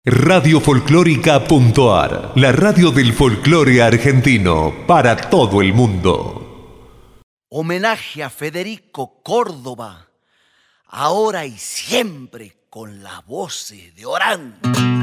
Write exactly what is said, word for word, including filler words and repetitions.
Radio Folclórica.ar, la radio del folclore argentino para todo el mundo. Homenaje a Federico Córdoba, ahora y siempre con las voces de Orán.